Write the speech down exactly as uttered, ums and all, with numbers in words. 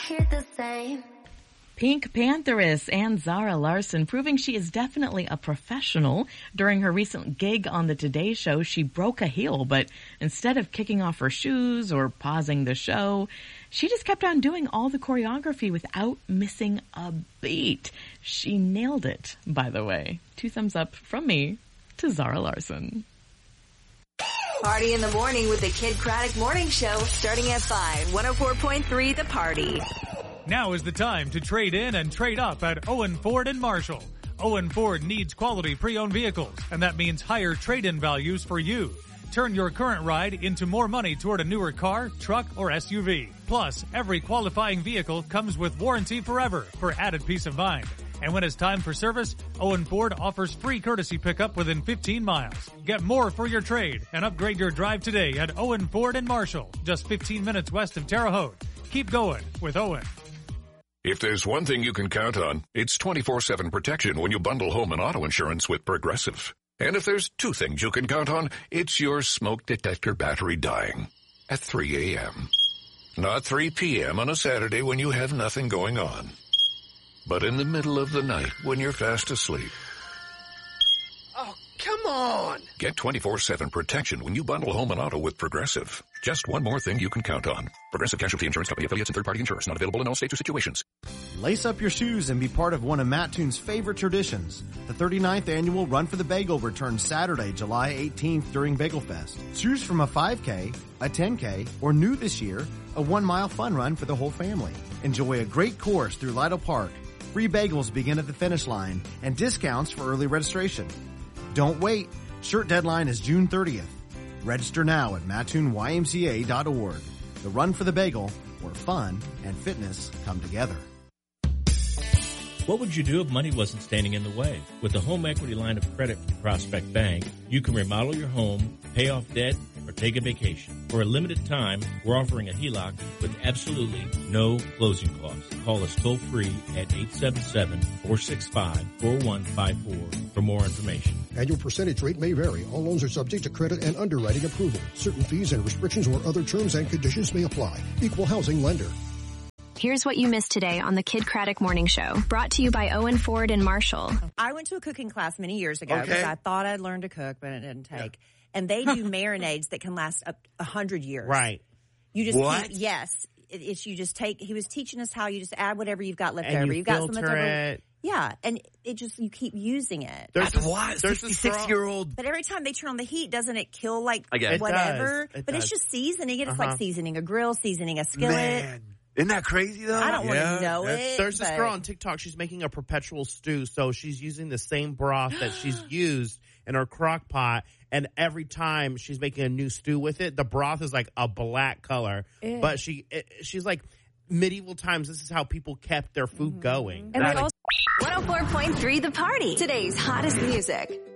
hear the same. Pink Pantheress and Zara Larsson proving she is definitely a professional. During her recent gig on the Today Show, she broke a heel, but instead of kicking off her shoes or pausing the show, she just kept on doing all the choreography without missing a beat. She nailed it, by the way. Two thumbs up from me to Zara Larsson. Party in the morning with the Kid Craddock Morning Show starting at five. one oh four point three The Party. Now is the time to trade in and trade up at Owen Ford and Marshall. Owen Ford needs quality pre-owned vehicles, and that means higher trade-in values for you. Turn your current ride into more money toward a newer car, truck, or S U V. Plus, every qualifying vehicle comes with warranty forever for added peace of mind. And when it's time for service, Owen Ford offers free courtesy pickup within fifteen miles. Get more for your trade and upgrade your drive today at Owen Ford and Marshall, just fifteen minutes west of Terre Haute. Keep going with Owen. If there's one thing you can count on, it's twenty-four seven protection when you bundle home and auto insurance with Progressive. And if there's two things you can count on, it's your smoke detector battery dying at three a.m. Not three p.m. on a Saturday when you have nothing going on, but in the middle of the night when you're fast asleep. Oh, come on! Get twenty-four seven protection when you bundle home and auto with Progressive. Just one more thing you can count on. Progressive Casualty Insurance Company, affiliates, and third-party insurers. Not available in all states or situations. Lace up your shoes and be part of one of Mattoon's favorite traditions. The thirty-ninth annual Run for the Bagel returns Saturday, July eighteenth during Bagel Fest. Choose from a five K, a ten K, or new this year, a one-mile fun run for the whole family. Enjoy a great course through Lytle Park. Free bagels begin at the finish line and discounts for early registration. Don't wait. Shirt deadline is June thirtieth. Register now at Mattoon Y M C A dot org. The Run for the Bagel, where fun and fitness come together. What would you do if money wasn't standing in the way? With the home equity line of credit from Prospect Bank, you can remodel your home, pay off debt, or take a vacation. For a limited time, we're offering a H E L O C with absolutely no closing costs. Call us toll free at eight seven seven, four six five, four one five four for more information. Annual percentage rate may vary. All loans are subject to credit and underwriting approval. Certain fees and restrictions or other terms and conditions may apply. Equal housing lender. Here's what you missed today on the Kid Craddock Morning Show, brought to you by Owen Ford and Marshall. I went to a cooking class many years ago because Okay. I thought I'd learned to cook, but it didn't take. Yeah. And they do marinades that can last up a hundred years. Right. You just What? keep- yes. It, it's you just take. He was teaching us how you just add whatever you've got left And over. you You've got some filter left over. it. Yeah, and it just you keep using it. There's That's this, what? There's this girl- sixty-six-year-old. But every time they turn on the heat, doesn't it kill like I guess. It whatever? does. It but does. it's just seasoning it. It's Uh-huh. like seasoning a grill, seasoning a skillet. Man. Isn't that crazy, though? I don't Yeah. want to know it. There's this but- girl on TikTok. She's making a perpetual stew, so she's using the same broth that she's used in her crock pot, and every time she's making a new stew with it, the broth is like a black color. Ew. But she, it, she's like, medieval times, this is how people kept their food Mm-hmm. going. And we also one oh four point three The Party. Today's hottest music.